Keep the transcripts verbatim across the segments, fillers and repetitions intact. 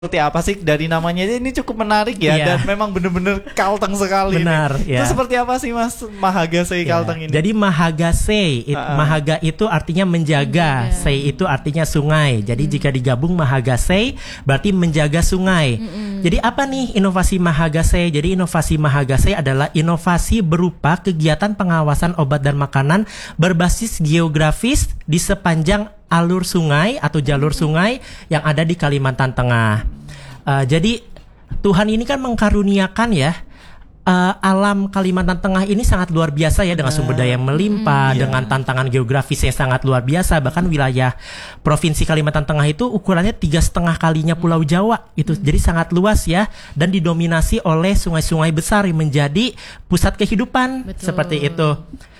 seperti apa sih dari namanya aja ini cukup menarik ya, yeah. dan memang benar-benar Kalteng sekali. Benar, nih. ya. Itu seperti apa sih Mas Mahagasei yeah. Kalteng ini? Jadi Mahagasei, it, uh-uh. Mahaga itu artinya menjaga, menjaga. Sei itu artinya sungai. Jadi hmm. jika digabung Mahagasei berarti menjaga sungai. Hmm. Jadi apa nih inovasi Mahagasei? Jadi inovasi Mahagasei adalah inovasi berupa kegiatan pengawasan obat dan makanan berbasis geografis di sepanjang alur sungai atau jalur sungai yang ada di Kalimantan Tengah. Uh, jadi Tuhan ini kan mengkaruniakan ya uh, alam Kalimantan Tengah ini sangat luar biasa ya, dengan sumber daya yang melimpah, hmm, dengan yeah. tantangan geografis yang sangat luar biasa. Bahkan wilayah provinsi Kalimantan Tengah itu ukurannya tiga setengah kalinya Pulau Jawa itu, hmm. jadi sangat luas ya, dan didominasi oleh sungai-sungai besar yang menjadi pusat kehidupan. Betul. Seperti itu.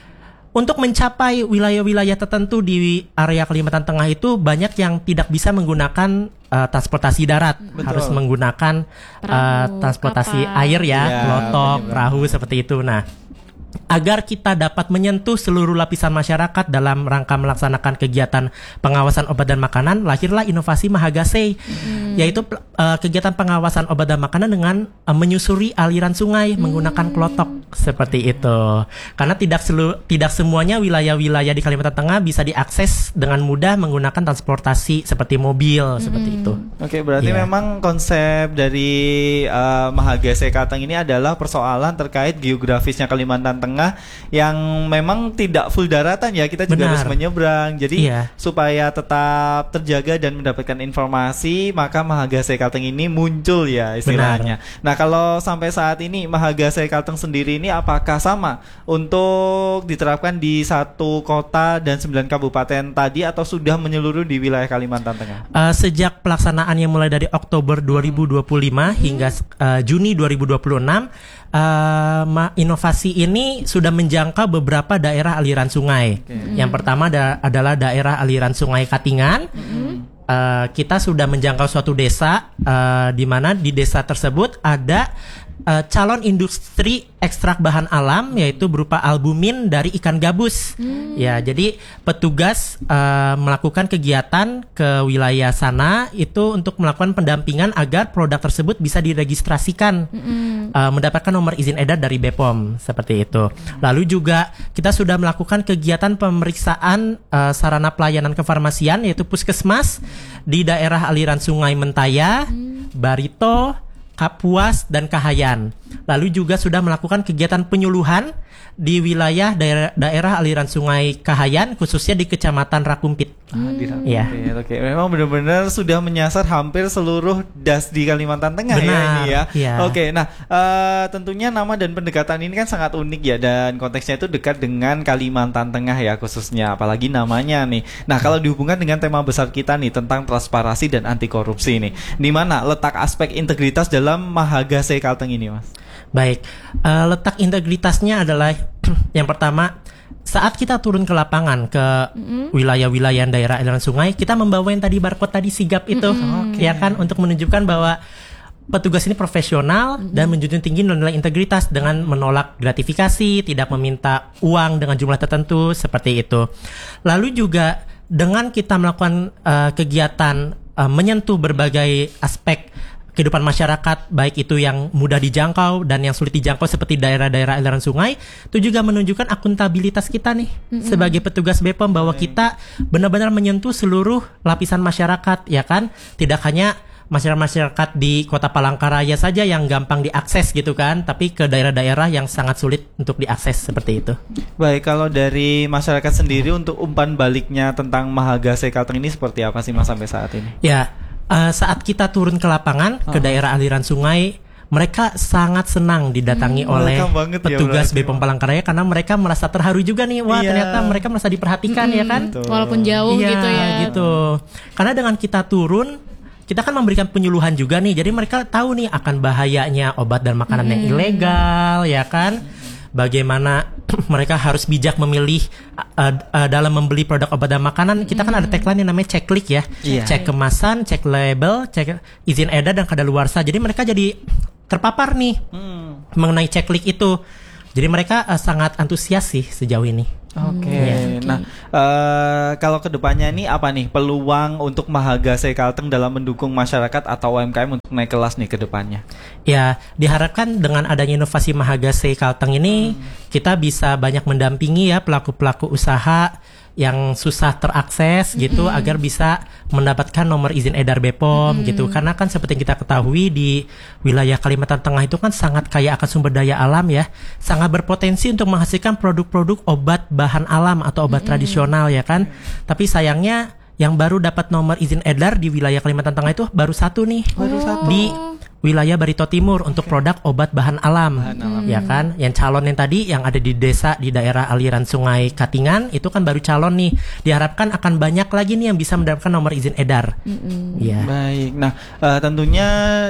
Untuk mencapai wilayah-wilayah tertentu di area Kalimantan Tengah itu banyak yang tidak bisa menggunakan uh, transportasi darat. Betul. Harus menggunakan perahu, uh, transportasi kapal. Air ya, ya lotok, perahu seperti itu. Nah, agar kita dapat menyentuh seluruh lapisan masyarakat dalam rangka melaksanakan kegiatan pengawasan obat dan makanan, lahirlah inovasi Mahagasei, hmm. yaitu uh, kegiatan pengawasan obat dan makanan dengan uh, menyusuri aliran sungai hmm. menggunakan klotok seperti itu. Karena tidak selu, tidak semuanya wilayah-wilayah di Kalimantan Tengah bisa diakses dengan mudah menggunakan transportasi seperti mobil, hmm. seperti itu. Oke, berarti yeah. memang konsep dari uh, Mahagasei Kalteng ini adalah persoalan terkait geografisnya Kalimantan Tengah yang memang tidak full daratan ya, kita juga Benar. harus menyeberang. Jadi iya. supaya tetap terjaga dan mendapatkan informasi, maka Mahagasei Kalteng ini muncul ya istilahnya. Benar. Nah, kalau sampai saat ini Mahagasei Kalteng sendiri ini apakah sama untuk diterapkan di satu kota dan sembilan kabupaten tadi, atau sudah menyeluruh di wilayah Kalimantan Tengah? Uh, sejak pelaksanaannya mulai dari Oktober dua ribu dua puluh lima hmm. hingga uh, Juni dua ribu dua puluh enam, uh, inovasi ini sudah menjangkau beberapa daerah aliran sungai. Okay. Yang pertama da- adalah daerah aliran sungai Katingan. Mm-hmm. Uh, kita sudah menjangkau suatu desa, uh, di mana di desa tersebut ada uh, calon industri ekstrak bahan alam, yaitu berupa albumin dari ikan gabus. Mm. Ya, jadi petugas uh, melakukan kegiatan ke wilayah sana itu untuk melakukan pendampingan agar produk tersebut bisa diregistrasikan, mm-hmm. uh, mendapatkan nomor izin edar dari B P O M seperti itu. Lalu juga kita sudah melakukan kegiatan pemeriksaan uh, sarana pelayanan kefarmasian, yaitu puskesmas di daerah aliran sungai Mentaya, mm. Barito, Kapuas, dan Kahayan. Lalu juga sudah melakukan kegiatan penyuluhan di wilayah daerah, daerah aliran sungai Kahayan, khususnya di Kecamatan Rakumpit. Ah, di Rakumpit. Ya. Oke, memang benar-benar sudah menyasar hampir seluruh das di Kalimantan Tengah. Benar, ya ini ya. ya. Oke, nah uh, tentunya nama dan pendekatan ini kan sangat unik ya, dan konteksnya itu dekat dengan Kalimantan Tengah ya khususnya, apalagi namanya nih. Nah, kalau dihubungkan dengan tema besar kita nih tentang transparansi dan anti korupsi nih, di mana letak aspek integritas dalam Mahagasei Kalteng ini, Mas? Baik, uh, letak integritasnya adalah yang pertama, saat kita turun ke lapangan ke mm-hmm. wilayah-wilayah daerah aliran sungai, kita membawa yang tadi barcode tadi sigap itu, mm-hmm. okay. ya kan, untuk menunjukkan bahwa petugas ini profesional mm-hmm. dan menjunjung tinggi nilai integritas dengan menolak gratifikasi, tidak meminta uang dengan jumlah tertentu seperti itu. Lalu juga dengan kita melakukan uh, kegiatan uh, menyentuh berbagai aspek kehidupan masyarakat, baik itu yang mudah dijangkau dan yang sulit dijangkau seperti daerah-daerah aliran sungai, itu juga menunjukkan akuntabilitas kita nih mm-hmm. sebagai petugas B P O M, bahwa kita benar-benar menyentuh seluruh lapisan masyarakat, ya kan? Tidak hanya masyarakat-masyarakat di Kota Palangkaraya saja yang gampang diakses gitu kan, tapi ke daerah-daerah yang sangat sulit untuk diakses seperti itu. Baik, kalau dari masyarakat sendiri untuk umpan baliknya tentang Mahagasei Kalteng ini seperti apa sih Mas sampai saat ini? Ya, Uh, saat kita turun ke lapangan oh. ke daerah aliran sungai, mereka sangat senang didatangi hmm, oleh petugas ya, B P O M Palangkaraya, karena mereka merasa terharu juga nih, wah yeah. ternyata mereka merasa diperhatikan hmm, ya kan, betul. Walaupun jauh iya, gitu ya gitu. Karena dengan kita turun, kita kan memberikan penyuluhan juga nih, jadi mereka tahu nih akan bahayanya obat dan makanan hmm. yang ilegal, ya kan. Bagaimana mereka harus bijak memilih uh, uh, dalam membeli produk obat dan makanan. Kita kan ada tagline yang namanya cek klik ya, yeah. cek kemasan, cek label, cek izin edar dan kadaluarsa. Jadi mereka jadi terpapar nih hmm. mengenai cek klik itu. Jadi mereka uh, sangat antusias sih sejauh ini. Oke, okay. hmm, okay. Nah uh, kalau kedepannya ini apa nih peluang untuk Mahagase Kalteng dalam mendukung masyarakat atau U M K M untuk naik kelas nih kedepannya? Ya, diharapkan dengan adanya inovasi Mahagase Kalteng ini hmm. kita bisa banyak mendampingi ya pelaku-pelaku usaha yang susah terakses gitu mm-hmm. agar bisa mendapatkan nomor izin edar B P O M mm-hmm. gitu, karena kan seperti yang kita ketahui di wilayah Kalimantan Tengah itu kan sangat kaya akan sumber daya alam ya, sangat berpotensi untuk menghasilkan produk-produk obat bahan alam atau obat mm-hmm. tradisional ya kan, tapi sayangnya yang baru dapat nomor izin edar di wilayah Kalimantan Tengah itu baru satu nih, baru satu di wilayah Barito Timur okay. untuk produk obat bahan alam, bahan alam. Ya kan, yang calon yang tadi yang ada di desa di daerah aliran Sungai Katingan itu kan baru calon nih, diharapkan akan banyak lagi nih yang bisa mendapatkan nomor izin edar. Mm-hmm. Ya. Baik, nah uh, tentunya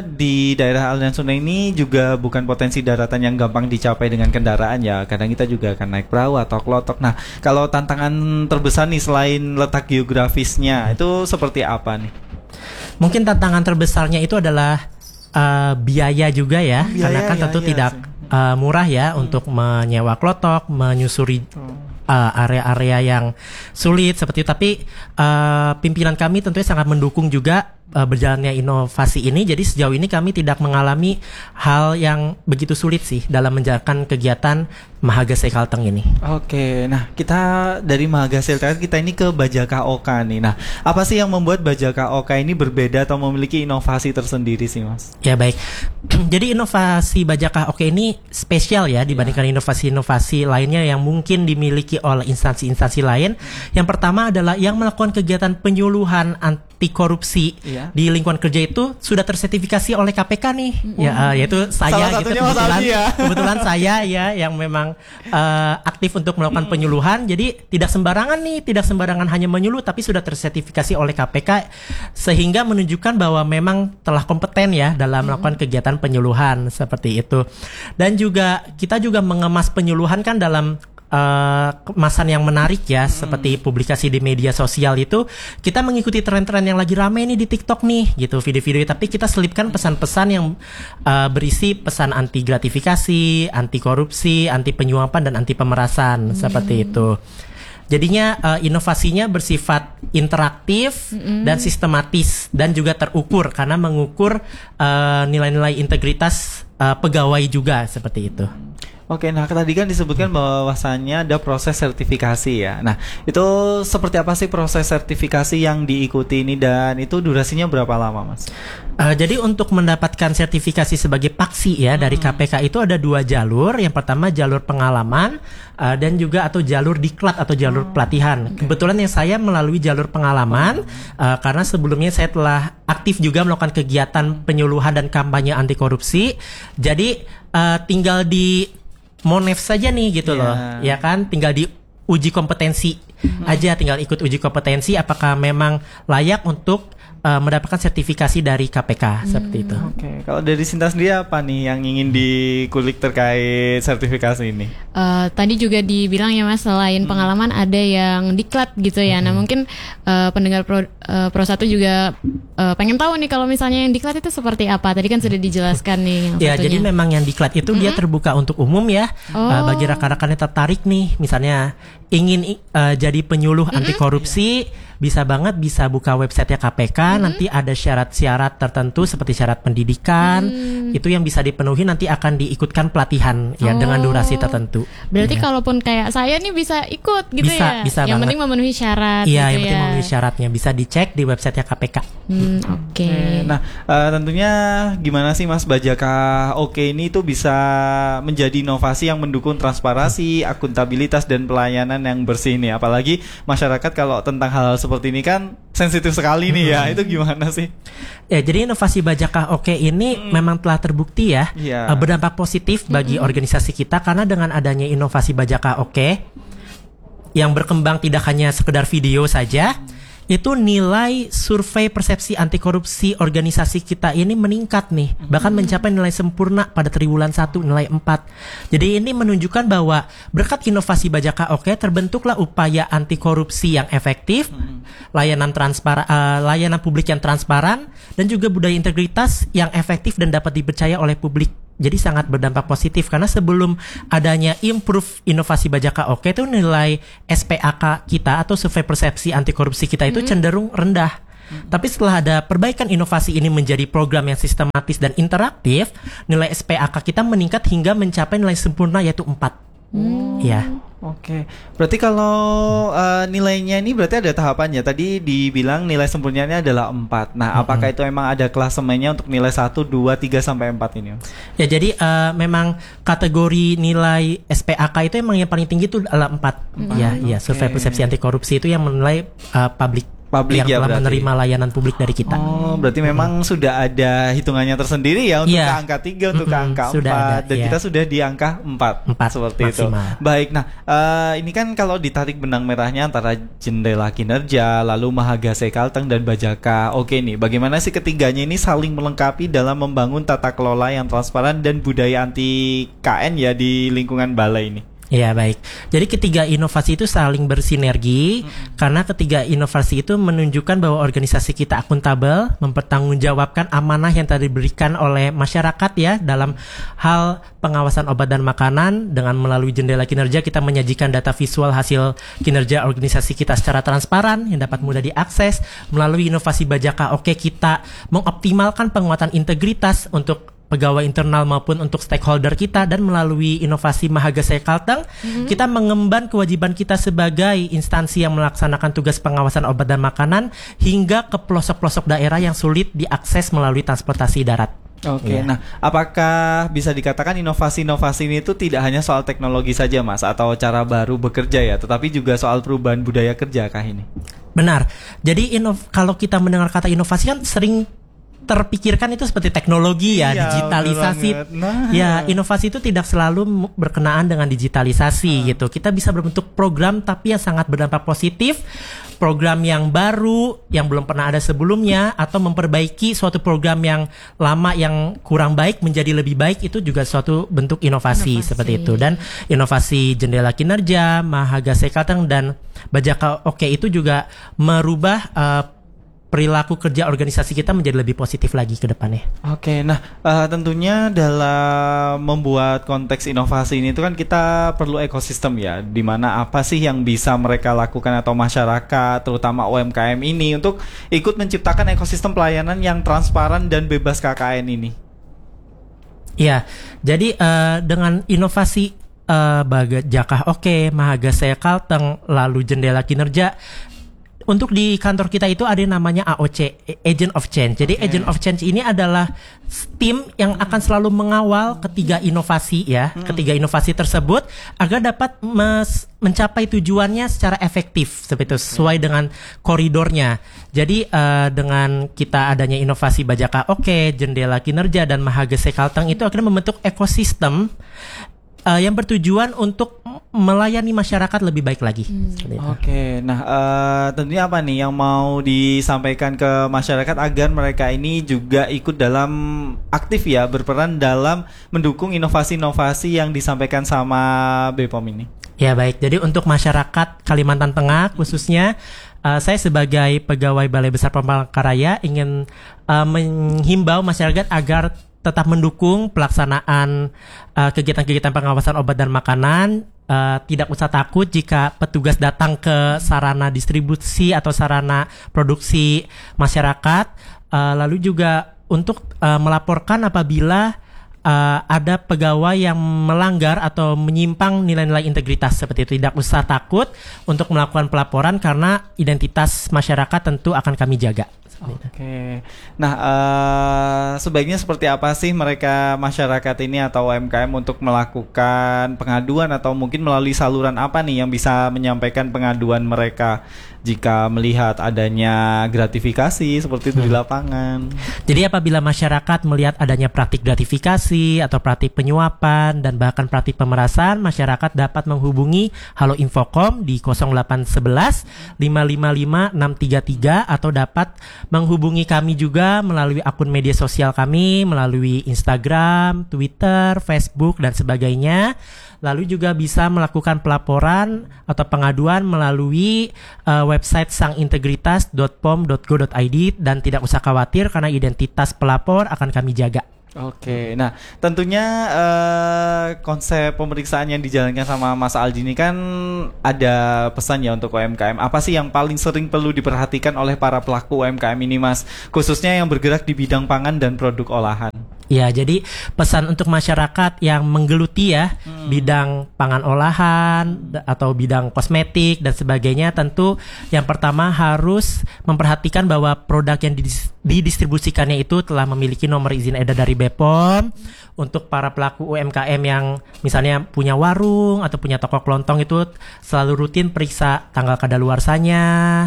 di daerah aliran sungai ini juga bukan potensi daratan yang gampang dicapai dengan kendaraan ya, kadang kita juga akan naik perahu atau klotok. Nah kalau tantangan terbesar nih selain letak geografisnya itu seperti apa nih? Mungkin tantangan terbesarnya itu adalah Uh, biaya juga ya, biaya, karena kan ya, tentu ya, tidak uh, murah ya hmm. untuk menyewa klotok, menyusuri uh, area-area yang sulit seperti itu. Tapi uh, pimpinan kami tentunya sangat mendukung juga uh, berjalannya inovasi ini. Jadi sejauh ini kami tidak mengalami hal yang begitu sulit sih dalam menjalankan kegiatan Mahagase Kalteng ini. Oke, nah kita dari Mahagase Kalteng kita ini ke Bajaka Oka nih. Nah, apa sih yang membuat Bajaka Oka ini berbeda atau memiliki inovasi tersendiri sih, Mas? Ya baik. Jadi inovasi Bajaka Oka ini spesial ya dibandingkan ya. inovasi-inovasi lainnya yang mungkin dimiliki oleh instansi-instansi lain. Yang pertama adalah yang melakukan kegiatan penyuluhan anti korupsi ya. Di lingkungan kerja itu sudah tersertifikasi oleh K P K nih. Mm-hmm. Ya uh, yaitu saya gitu kebetulan, ya. kebetulan saya ya yang memang Uh, aktif untuk melakukan hmm. penyuluhan. Jadi tidak sembarangan nih, tidak sembarangan hanya menyuluh, tapi sudah tersertifikasi oleh K P K sehingga menunjukkan bahwa memang telah kompeten ya dalam hmm. melakukan kegiatan penyuluhan seperti itu. Dan juga kita juga mengemas penyuluhan kan dalam Uh, kemasan yang menarik ya, hmm. seperti publikasi di media sosial itu kita mengikuti tren-tren yang lagi rame nih di TikTok nih gitu, video-video, tapi kita selipkan pesan-pesan yang uh, berisi pesan anti gratifikasi, anti korupsi, anti penyuapan dan anti pemerasan hmm. seperti itu. Jadinya uh, inovasinya bersifat interaktif mm-hmm. dan sistematis dan juga terukur karena mengukur uh, nilai-nilai integritas uh, pegawai juga seperti itu. Oke, nah tadi kan disebutkan bahwasannya ada proses sertifikasi ya. Nah, itu seperti apa sih proses sertifikasi yang diikuti ini dan itu durasinya berapa lama, Mas? Uh, jadi untuk mendapatkan sertifikasi sebagai paksi ya hmm. dari K P K itu ada dua jalur. Yang pertama jalur pengalaman uh, dan juga atau jalur diklat atau jalur oh, pelatihan. Okay. Kebetulan yang saya melalui jalur pengalaman uh, karena sebelumnya saya telah aktif juga melakukan kegiatan penyuluhan dan kampanye anti korupsi. Jadi uh, tinggal di Monef saja nih gitu yeah. loh, ya kan, tinggal diuji kompetensi hmm. aja, tinggal ikut uji kompetensi apakah memang layak untuk uh, mendapatkan sertifikasi dari K P K hmm. seperti itu. Oke, okay. Kalau dari Sinta sendiri apa nih yang ingin dikulik terkait sertifikasi ini? Uh, tadi juga dibilang ya Mas, selain hmm. pengalaman ada yang diklat gitu ya. Hmm. Nah mungkin uh, pendengar Pro, uh, Pro satu juga uh, pengen tahu nih kalau misalnya yang diklat itu seperti apa. Tadi kan sudah dijelaskan nih yang ya, satunya. Jadi memang yang diklat itu mm-hmm. dia terbuka untuk umum ya. Oh. Uh, bagi rekan-rekan yang tertarik nih, misalnya ingin uh, jadi penyuluh mm-hmm. anti korupsi, bisa banget bisa buka websitenya K P K. Mm-hmm. Nanti ada syarat-syarat tertentu seperti syarat pendidikan. Mm. Itu yang bisa dipenuhi, nanti akan diikutkan pelatihan ya oh. dengan durasi tertentu. Berarti ya. Kalaupun kayak saya nih bisa ikut gitu bisa, ya. Bisa yang banget. penting memenuhi syarat. Iya, gitu yang penting ya. memenuhi syaratnya. Bisa dicek di websitenya K P K. Hmm, Oke. Okay. Nah, uh, tentunya gimana sih Mas Bajaka Oke ini tuh bisa menjadi inovasi yang mendukung transparansi, akuntabilitas dan pelayanan yang bersih nih. Apalagi masyarakat kalau tentang hal-hal seperti ini kan sensitif sekali nih ya. Itu gimana sih? Ya, jadi inovasi Bajaka Oke ini hmm. memang telah terbukti ya, yeah. uh, berdampak positif bagi hmm. organisasi kita karena dengan adanya inovasi Bajaka Oke yang berkembang tidak hanya sekedar video saja, itu nilai survei persepsi anti korupsi organisasi kita ini meningkat nih, bahkan mencapai nilai sempurna pada triwulan satu nilai empat. Jadi ini menunjukkan bahwa berkat inovasi Bajaka Oke terbentuklah upaya anti korupsi yang efektif, layanan transparan, uh, layanan publik yang transparan, dan juga budaya integritas yang efektif dan dapat dipercaya oleh publik. jadi sangat berdampak positif karena sebelum adanya improve inovasi Bajaka Oke itu nilai S P A K kita atau survei persepsi anti korupsi kita itu mm-hmm. cenderung rendah. Mm-hmm. Tapi setelah ada perbaikan inovasi ini menjadi program yang sistematis dan interaktif, nilai S P A K kita meningkat hingga mencapai nilai sempurna yaitu empat. Oh, ya. Oke. Berarti kalau uh, nilainya ini berarti ada tahapannya. Tadi dibilang nilai sempurnanya adalah empat. Nah, mm-hmm. apakah itu memang ada klasemennya untuk nilai satu, dua, tiga sampai empat ini? Ya, jadi uh, memang kategori nilai S P A K itu emang yang paling tinggi itu adalah empat. Mm-hmm. Ya, ya, survei persepsi anti korupsi itu yang menilai uh, publik Publik yang ya telah berarti. menerima layanan publik dari kita. Oh, berarti memang hmm. sudah ada hitungannya tersendiri ya untuk yeah. ke angka tiga, untuk hmm, ke angka sudah empat ada, dan yeah. kita sudah di angka empat. empat seperti maksimal. itu. Baik, nah uh, ini kan kalau ditarik benang merahnya antara Jendela Kinerja, lalu Mahagase Kalteng dan Bajaka Oke nih, bagaimana sih ketiganya ini saling melengkapi dalam membangun tata kelola yang transparan dan budaya anti K N ya di lingkungan balai ini? Ya, baik. Jadi ketiga inovasi itu saling bersinergi hmm. karena ketiga inovasi itu menunjukkan bahwa organisasi kita akuntabel, mempertanggungjawabkan amanah yang tadi diberikan oleh masyarakat ya dalam hal pengawasan obat dan makanan. Dengan melalui Jendela Kinerja kita menyajikan data visual hasil kinerja organisasi kita secara transparan yang dapat mudah diakses. Melalui inovasi Bajaka Oke kita mengoptimalkan penguatan integritas untuk pegawai internal maupun untuk stakeholder kita, dan melalui inovasi Mahagase Kalteng mm-hmm. kita mengemban kewajiban kita sebagai instansi yang melaksanakan tugas pengawasan obat dan makanan hingga ke pelosok-pelosok daerah yang sulit diakses melalui transportasi darat. Oke, ya. Nah apakah bisa dikatakan inovasi-inovasi ini itu tidak hanya soal teknologi saja Mas, atau cara baru bekerja ya, tetapi juga soal perubahan budaya kerja kah ini? Benar, jadi inov- kalau kita mendengar kata inovasi kan sering terpikirkan itu seperti teknologi ya, ya digitalisasi. Nah. Ya, inovasi itu tidak selalu berkenaan dengan digitalisasi nah. gitu. Kita bisa berbentuk program tapi yang sangat berdampak positif, program yang baru yang belum pernah ada sebelumnya, atau memperbaiki suatu program yang lama yang kurang baik menjadi lebih baik, itu juga suatu bentuk inovasi, inovasi. seperti itu. Dan inovasi Jendela Kinerja, Mahagase Kalteng dan Bajaka Oke itu juga merubah uh, perilaku kerja organisasi kita menjadi lebih positif lagi ke depannya. Oke, nah uh, tentunya dalam membuat konteks inovasi ini itu kan kita perlu ekosistem ya, di mana apa sih yang bisa mereka lakukan atau masyarakat, terutama U M K M ini untuk ikut menciptakan ekosistem pelayanan yang transparan dan bebas K K N ini. Iya, jadi uh, dengan inovasi uh, Bajaka Oke, Mahagase Kalteng, lalu Jendela Kinerja, untuk di kantor kita itu ada yang namanya A O C, Agent of Change. Jadi okay. Agent of Change ini adalah tim yang akan selalu mengawal ketiga inovasi ya, hmm. ketiga inovasi tersebut agar dapat mes- mencapai tujuannya secara efektif seperti itu, sesuai okay. dengan koridornya. Jadi uh, dengan kita adanya inovasi Bajaka Oke, Jendela Kinerja dan Mahagase Kalteng itu akhirnya membentuk ekosistem Uh, yang bertujuan untuk melayani masyarakat lebih baik lagi. Hmm. Oke, okay. nah uh, tentunya apa nih yang mau disampaikan ke masyarakat agar mereka ini juga ikut dalam aktif ya, berperan dalam mendukung inovasi-inovasi yang disampaikan sama B P O M ini? Ya baik, jadi untuk masyarakat Kalimantan Tengah khususnya, uh, saya sebagai pegawai Balai Besar Pemangkaraya ingin uh, menghimbau masyarakat agar tetap mendukung pelaksanaan uh, kegiatan-kegiatan pengawasan obat dan makanan. Uh, tidak usah takut jika petugas datang ke sarana distribusi atau sarana produksi masyarakat. Uh, lalu juga untuk uh, melaporkan apabila uh, ada pegawai yang melanggar atau menyimpang nilai-nilai integritas seperti itu. Tidak usah takut untuk melakukan pelaporan karena identitas masyarakat tentu akan kami jaga. Oke, okay. Nah uh, sebaiknya seperti apa sih mereka masyarakat ini atau U M K M untuk melakukan pengaduan, atau mungkin melalui saluran apa nih yang bisa menyampaikan pengaduan mereka jika melihat adanya gratifikasi seperti itu hmm. di lapangan? Jadi apabila masyarakat melihat adanya praktik gratifikasi atau praktik penyuapan dan bahkan praktik pemerasan, masyarakat dapat menghubungi Halo Infocom di nol delapan satu satu lima lima lima enam tiga tiga atau dapat menghubungi kami juga melalui akun media sosial kami, melalui Instagram, Twitter, Facebook, dan sebagainya. Lalu juga bisa melakukan pelaporan atau pengaduan melalui uh, website sangintegritas dot pom dot go dot i d, dan tidak usah khawatir karena identitas pelapor akan kami jaga. Oke, nah tentunya uh, konsep pemeriksaan yang dijalankan sama Mas Aldi ini kan ada pesan ya untuk U M K M. Apa sih yang paling sering perlu diperhatikan oleh para pelaku U M K M ini, Mas? Khususnya yang bergerak di bidang pangan dan produk olahan. Ya, jadi pesan untuk masyarakat yang menggeluti ya hmm. bidang pangan olahan atau bidang kosmetik dan sebagainya, tentu yang pertama harus memperhatikan bahwa produk yang didistribusikannya itu telah memiliki nomor izin edar dari B P O M. Untuk para pelaku U M K M yang misalnya punya warung atau punya toko kelontong itu selalu rutin periksa tanggal kadaluarsanya,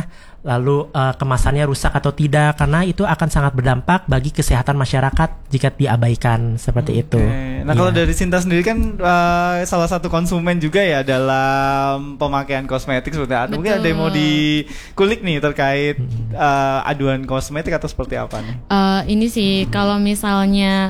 lalu uh, kemasannya rusak atau tidak, karena itu akan sangat berdampak bagi kesehatan masyarakat jika diabaikan seperti itu. Nah, kalau yeah. dari Sinta sendiri kan uh, salah satu konsumen juga ya dalam pemakaian kosmetik seperti itu. Mungkin ada yang mau dikulik nih terkait uh, aduan kosmetik atau seperti apa nih? Uh, ini sih hmm. kalau misalnya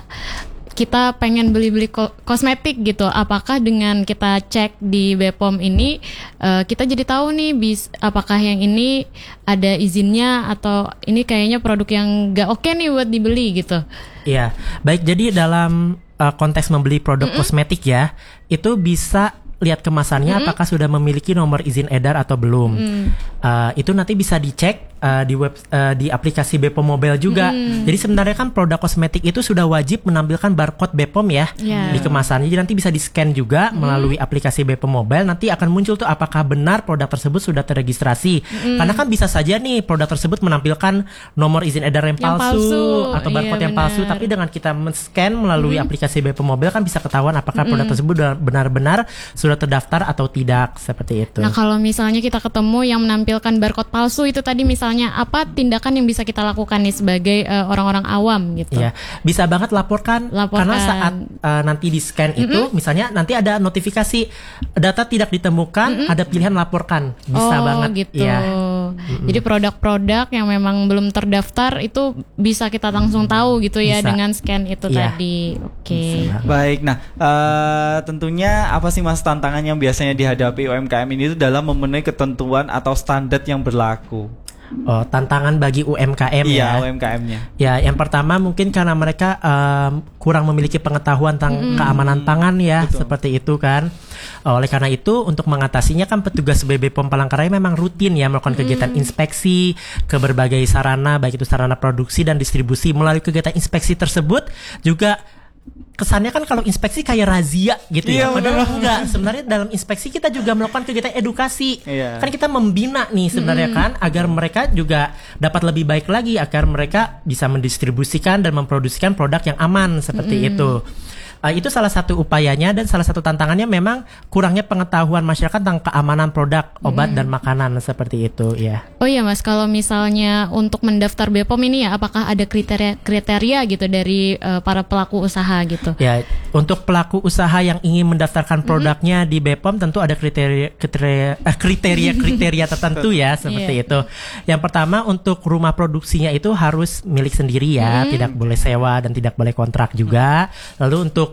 kita pengen beli-beli kosmetik gitu, apakah dengan kita cek di B P O M ini uh, kita jadi tahu nih bis, apakah yang ini ada izinnya atau ini kayaknya produk yang gak oke nih buat dibeli gitu. Iya, baik, jadi dalam uh, konteks membeli produk mm-hmm. kosmetik ya, itu bisa lihat kemasannya mm-hmm. apakah sudah memiliki nomor izin edar atau belum. Mm. Uh, itu nanti bisa dicek uh, di web uh, di aplikasi B P O M Mobile juga. Mm. Jadi sebenarnya kan produk kosmetik itu sudah wajib menampilkan barcode B P O M ya yeah. di kemasannya. Jadi nanti bisa di-scan juga mm. melalui aplikasi B P O M Mobile. Nanti akan muncul tuh apakah benar produk tersebut sudah terregistrasi. Mm. Karena kan bisa saja nih produk tersebut menampilkan nomor izin edar yang, yang palsu, palsu atau barcode iya, yang palsu. Tapi dengan kita men-scan melalui mm. aplikasi B P O M Mobile kan bisa ketahuan apakah mm. produk tersebut benar-benar sudah terdaftar atau tidak, seperti itu. Nah, kalau misalnya kita ketemu yang menampilkan barcode palsu itu tadi, misalnya apa tindakan yang bisa kita lakukan nih sebagai uh, orang-orang awam gitu? Ya, bisa banget laporkan, laporkan. Karena saat uh, nanti di scan mm-hmm. itu, misalnya nanti ada notifikasi data tidak ditemukan, mm-hmm. ada pilihan laporkan, bisa oh, banget. Gitu. Ya. Mm-hmm. Jadi produk-produk yang memang belum terdaftar itu bisa kita langsung tahu gitu ya bisa. Dengan scan itu ya. Tadi. Oke. Okay. Baik, nah uh, tentunya apa sih Mas tantangan yang biasanya dihadapi U M K M ini itu dalam memenuhi ketentuan atau standar yang berlaku? Oh, tantangan bagi U M K M iya, ya. U M K M-nya. Ya, yang pertama mungkin karena mereka um, kurang memiliki pengetahuan tentang mm-hmm. keamanan pangan ya, betul. Seperti itu kan. Oleh karena itu, untuk mengatasinya kan petugas B B P O M Palangkaraya memang rutin ya melakukan kegiatan mm. inspeksi ke berbagai sarana, baik itu sarana produksi dan distribusi. Melalui kegiatan inspeksi tersebut juga kesannya kan kalau inspeksi kayak razia gitu ya, iya, padahal enggak. Sebenarnya dalam inspeksi kita juga melakukan kegiatan edukasi. Iya. Kan kita membina nih sebenarnya hmm. kan agar mereka juga dapat lebih baik lagi, agar mereka bisa mendistribusikan dan memproduksikan produk yang aman seperti hmm. itu. Uh, itu salah satu upayanya, dan salah satu tantangannya memang kurangnya pengetahuan masyarakat tentang keamanan produk obat hmm. dan makanan seperti itu ya. Oh iya Mas, kalau misalnya untuk mendaftar B P O M ini ya, apakah ada kriteria kriteria gitu dari uh, para pelaku usaha gitu? Ya, untuk pelaku usaha yang ingin mendaftarkan produknya hmm. di B P O M tentu ada kriteria kriteria eh, kriteria kriteria tertentu ya seperti yeah. itu. Yang pertama, untuk rumah produksinya itu harus milik sendiri ya, hmm. tidak boleh sewa dan tidak boleh kontrak juga. Lalu untuk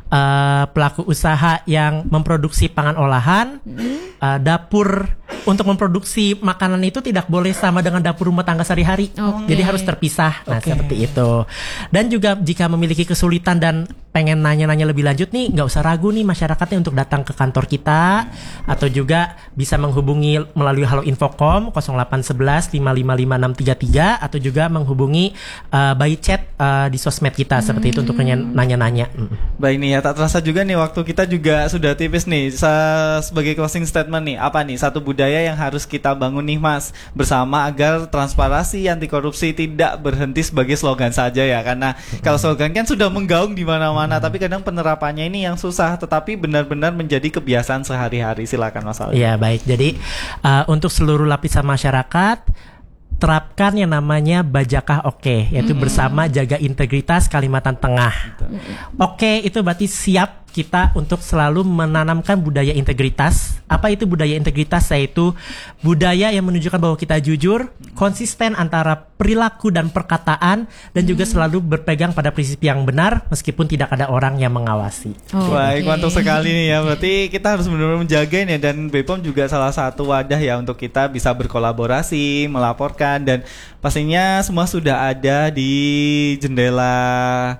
Uh, pelaku usaha yang memproduksi pangan olahan, mm-hmm. uh, dapur untuk memproduksi makanan itu tidak boleh sama dengan dapur rumah tangga sehari-hari, okay. jadi harus terpisah. Nah, okay. seperti itu. Dan juga jika memiliki kesulitan dan pengen nanya-nanya lebih lanjut nih, nggak usah ragu nih masyarakatnya untuk datang ke kantor kita, atau juga bisa menghubungi melalui Halo Infocom nol delapan satu satu lima lima lima enam tiga tiga, atau juga menghubungi uh, by chat uh, di sosmed kita hmm. seperti itu untuk nanya-nanya. Mm. Baik nih ya, tak terasa juga nih waktu kita juga sudah tipis nih. Sa- sebagai closing statement nih, apa nih satu budaya yang harus kita bangun nih Mas bersama agar transparansi anti korupsi tidak berhenti sebagai slogan saja ya, karena hmm. kalau slogan kan sudah menggaung di mana-mana, hmm. tapi kadang penerapannya ini yang susah, tetapi benar-benar menjadi kebiasaan sehari-hari. Silakan Mas Ali. Iya, baik. Jadi uh, untuk seluruh lapisan masyarakat, terapkan yang namanya Bajakah Oke, yaitu mm-hmm. bersama jaga integritas Kalimantan Tengah. Mm-hmm. Oke, itu berarti siap kita untuk selalu menanamkan budaya integritas. Apa itu budaya integritas? Yaitu budaya yang menunjukkan bahwa kita jujur, konsisten antara perilaku dan perkataan, dan juga selalu berpegang pada prinsip yang benar meskipun tidak ada orang yang mengawasi. Oh, baik, okay. Mantap sekali nih ya. Berarti kita harus benar-benar menjaga ini ya, dan B P O M juga salah satu wadah ya untuk kita bisa berkolaborasi, melaporkan, dan pastinya semua sudah ada di jendela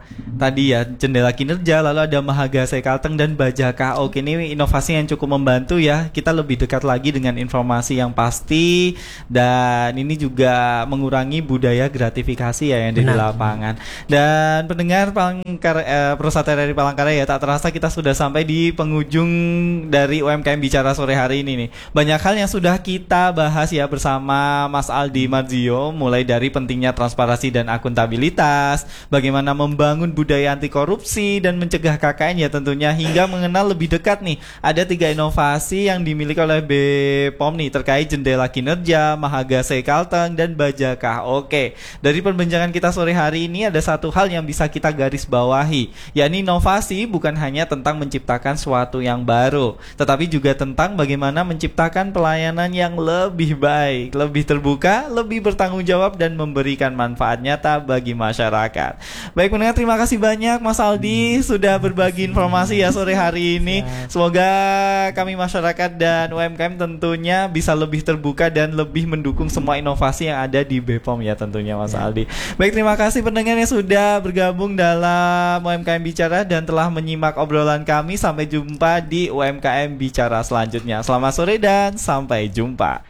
tadi ya jendela kinerja, lalu ada Mahagase Kalteng dan Bajaka. Oke, ini inovasi yang cukup membantu ya. Kita lebih dekat lagi dengan informasi yang pasti, dan ini juga mengurangi budaya gratifikasi ya yang ada di lapangan. Dan pendengar Palangkaraya, eh, Perusahaan R R I Palangkaraya, tak terasa kita sudah sampai di penghujung dari U M K M Bicara sore hari ini nih. Banyak hal yang sudah kita bahas ya bersama Mas Aldi Marzio, mulai dari pentingnya transparansi dan akuntabilitas, bagaimana membangun budaya anti korupsi dan mencegah K K N ya tentunya, hingga mengenal lebih dekat nih ada tiga inovasi yang dimiliki oleh B P O M nih terkait jendela kinerja, Mahagase Kalteng dan Bajaka. Oke, dari perbincangan kita sore hari ini ada satu hal yang bisa kita garis bawahi, yakni inovasi bukan hanya tentang menciptakan suatu yang baru, tetapi juga tentang bagaimana menciptakan pelayanan yang lebih baik, lebih terbuka, lebih bertanggung jawab dan memberikan manfaat nyata bagi masyarakat. Baik pendengar, terima kasih banyak Mas Aldi sudah berbagi informasi ya sore hari ini. Semoga kami masyarakat dan U M K M tentunya bisa lebih terbuka dan lebih mendukung semua inovasi yang ada di B P O M ya tentunya Mas Aldi. Baik, terima kasih pendengar yang sudah bergabung dalam U M K M Bicara dan telah menyimak obrolan kami. Sampai jumpa di U M K M Bicara selanjutnya. Selamat sore dan sampai jumpa.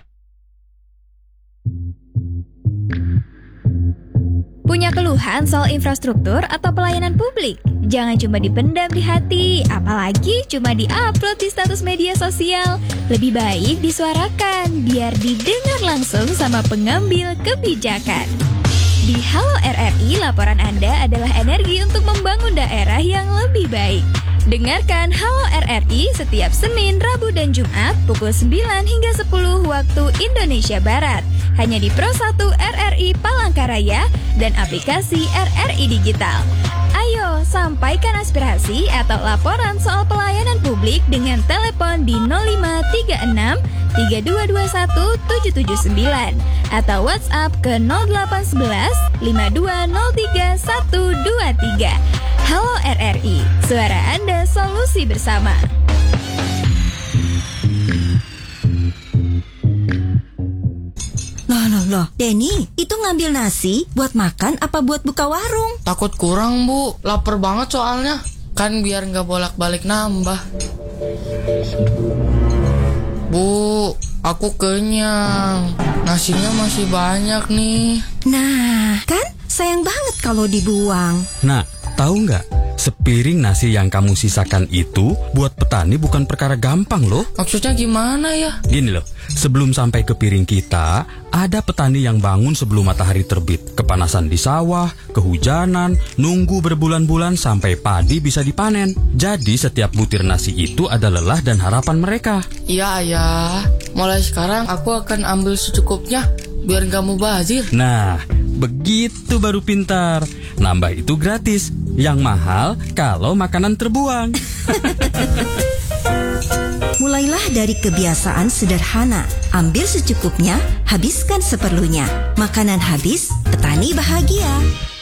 Punya keluhan soal infrastruktur atau pelayanan publik? Jangan cuma dipendam di hati, apalagi cuma di-upload di status media sosial. Lebih baik disuarakan, biar didengar langsung sama pengambil kebijakan. Di Halo R R I, laporan Anda adalah energi untuk membangun daerah yang lebih baik. Dengarkan Halo R R I setiap Senin, Rabu, dan Jumat pukul sembilan hingga sepuluh waktu Indonesia Barat. Hanya di Pro satu R R I Palangkaraya dan aplikasi R R I Digital. Ayo, sampaikan aspirasi atau laporan soal pelayanan publik dengan telepon di nol lima tiga enam tiga dua dua satu tujuh tujuh sembilan atau WhatsApp ke nol delapan satu satu lima dua nol tiga satu dua tiga. Halo R R I, suara Anda solusi bersama. Loh, loh, loh, Denny, itu ngambil nasi buat makan apa buat buka warung? Takut kurang, Bu. Lapar banget soalnya. Kan biar nggak bolak-balik nambah. Bu, aku kenyang. Nasinya masih banyak nih. Nah, kan sayang banget kalau dibuang. Nah, tahu nggak? Sepiring nasi yang kamu sisakan itu buat petani bukan perkara gampang loh. Maksudnya gimana ya? Gini loh, sebelum sampai ke piring kita, ada petani yang bangun sebelum matahari terbit. Kepanasan di sawah, kehujanan, nunggu berbulan-bulan sampai padi bisa dipanen. Jadi setiap butir nasi itu ada lelah dan harapan mereka. Iya, Ayah. Mulai sekarang aku akan ambil secukupnya biar nggak mubazir. Nah, begitu baru pintar. Nambah itu gratis. Yang mahal kalau makanan terbuang. Mulailah dari kebiasaan sederhana. Ambil secukupnya, habiskan seperlunya. Makanan habis, petani bahagia.